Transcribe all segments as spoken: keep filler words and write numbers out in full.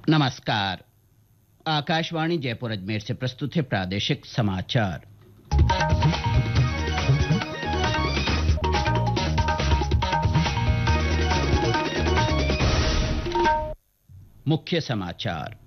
नमस्कार। आकाशवाणी जयपुर अजमेर से प्रस्तुत है प्रादेशिक समाचार। मुख्य समाचार।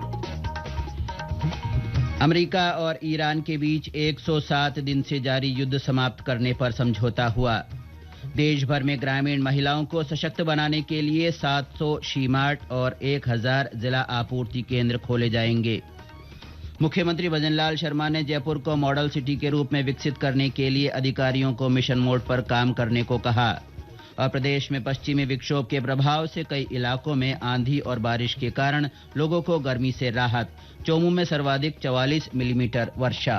अमेरिका और ईरान के बीच एक सौ सात दिन से जारी युद्ध समाप्त करने पर समझौता हुआ। देश भर में ग्रामीण महिलाओं को सशक्त बनाने के लिए सात सौ शी-मार्ट और एक हज़ार जिला आपूर्ति केंद्र खोले जाएंगे। मुख्यमंत्री भजनलाल शर्मा ने जयपुर को मॉडल सिटी के रूप में विकसित करने के लिए अधिकारियों को मिशन मोड पर काम करने को कहा। और प्रदेश में पश्चिमी विक्षोभ के प्रभाव से कई इलाकों में आंधी और बारिश के कारण लोगों को गर्मी से राहत। चौमू में सर्वाधिक चौवालीस मिलीमीटर वर्षा।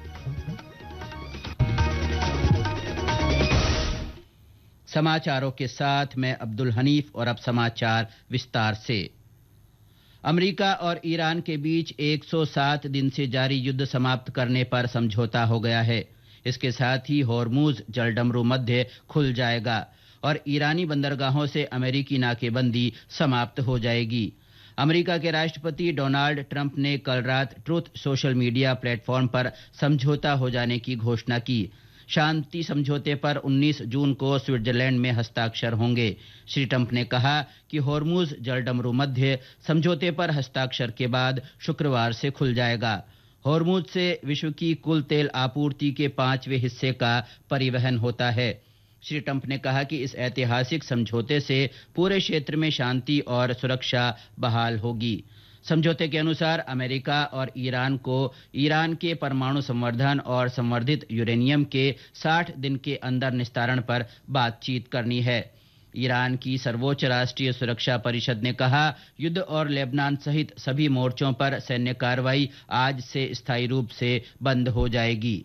समाचारों के साथ मैं अब्दुल हनीफ और अब समाचार विस्तार से। अमेरिका और ईरान के बीच एक सौ सात दिन से जारी युद्ध समाप्त करने पर समझौता हो गया है। इसके साथ ही होर्मुज जलडमरू मध्य खुल जाएगा और ईरानी बंदरगाहों से अमेरिकी नाकेबंदी समाप्त हो जाएगी। अमेरिका के राष्ट्रपति डोनाल्ड ट्रंप ने कल रात ट्रूथ सोशल मीडिया प्लेटफॉर्म पर समझौता हो जाने की घोषणा की। शांति समझौते पर उन्नीस जून को स्विट्जरलैंड में हस्ताक्षर होंगे। श्री ट्रंप ने कहा कि होर्मुज जलडमरू मध्य समझौते पर हस्ताक्षर के बाद शुक्रवार से खुल जाएगा। होर्मुज से विश्व की कुल तेल आपूर्ति के पांचवें हिस्से का परिवहन होता है। श्री ट्रंप ने कहा कि इस ऐतिहासिक समझौते से पूरे क्षेत्र में शांति और सुरक्षा बहाल होगी। समझौते के अनुसार अमेरिका और ईरान को ईरान के परमाणु संवर्धन और संवर्धित यूरेनियम के साठ दिन के अंदर निस्तारण पर बातचीत करनी है। ईरान की सर्वोच्च राष्ट्रीय सुरक्षा परिषद ने कहा, युद्ध और लेबनान सहित सभी मोर्चों पर सैन्य कार्रवाई आज से स्थायी रूप से बंद हो जाएगी।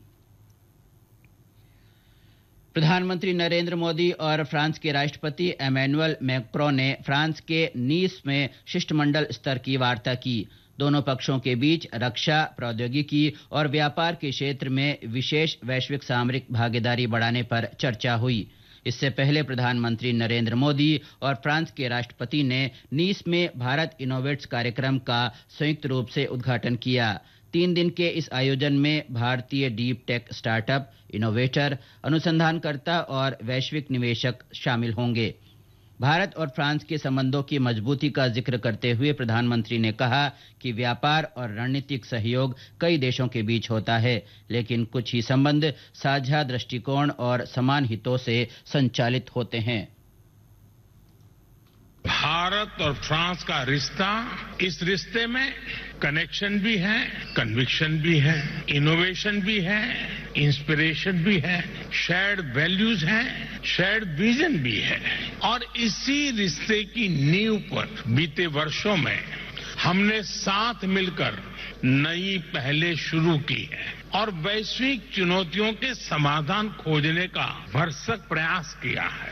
प्रधानमंत्री नरेंद्र मोदी और फ्रांस के राष्ट्रपति एमेनुअल मैक्रों ने फ्रांस के नीस में शिष्टमंडल स्तर की वार्ता की। दोनों पक्षों के बीच रक्षा, प्रौद्योगिकी और व्यापार के क्षेत्र में विशेष वैश्विक सामरिक भागीदारी बढ़ाने पर चर्चा हुई। इससे पहले प्रधानमंत्री नरेंद्र मोदी और फ्रांस के राष्ट्रपति ने नीस में भारत इनोवेट्स कार्यक्रम का संयुक्त रूप से उद्घाटन किया। तीन दिन के इस आयोजन में भारतीय डीप टेक स्टार्टअप, इनोवेटर, अनुसंधानकर्ता और वैश्विक निवेशक शामिल होंगे। भारत और फ्रांस के संबंधों की मजबूती का जिक्र करते हुए प्रधानमंत्री ने कहा कि व्यापार और रणनीतिक सहयोग कई देशों के बीच होता है, लेकिन कुछ ही संबंध साझा दृष्टिकोण और समान हितों से संचालित होते हैं। भारत और फ्रांस का रिश्ता, इस रिश्ते में कनेक्शन भी है, कन्विक्शन भी है, इनोवेशन भी है, इंस्पिरेशन भी है, शेयर्ड वैल्यूज हैं, शेयर्ड विजन भी है। और इसी रिश्ते की नींव पर बीते वर्षों में हमने साथ मिलकर नई पहलें शुरू की है और वैश्विक चुनौतियों के समाधान खोजने का भरसक प्रयास किया है।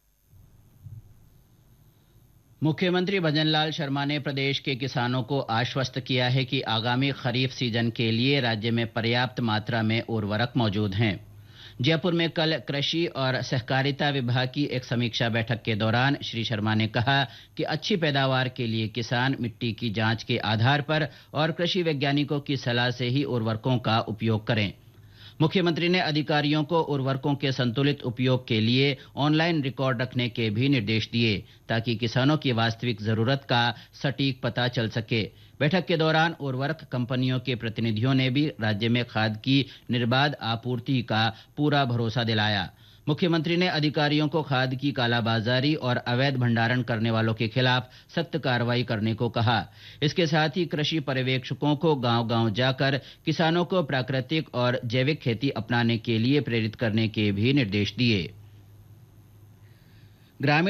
मुख्यमंत्री भजनलाल शर्मा ने प्रदेश के किसानों को आश्वस्त किया है कि आगामी खरीफ सीजन के लिए राज्य में पर्याप्त मात्रा में उर्वरक मौजूद हैं। जयपुर में कल कृषि और सहकारिता विभाग की एक समीक्षा बैठक के दौरान श्री शर्मा ने कहा कि अच्छी पैदावार के लिए किसान मिट्टी की जांच के आधार पर और कृषि वैज्ञानिकों की सलाह से ही उर्वरकों का उपयोग करें। मुख्यमंत्री ने अधिकारियों को उर्वरकों के संतुलित उपयोग के लिए ऑनलाइन रिकॉर्ड रखने के भी निर्देश दिए, ताकि किसानों की वास्तविक जरूरत का सटीक पता चल सके। बैठक के दौरान उर्वरक कंपनियों के प्रतिनिधियों ने भी राज्य में खाद की निर्बाध आपूर्ति का पूरा भरोसा दिलाया। मुख्यमंत्री ने अधिकारियों को खाद की कालाबाजारी और अवैध भंडारण करने वालों के खिलाफ सख्त कार्रवाई करने को कहा। इसके साथ ही कृषि पर्यवेक्षकों को गांव-गांव जाकर किसानों को प्राकृतिक और जैविक खेती अपनाने के लिए प्रेरित करने के भी निर्देश दिए। ग्रामीण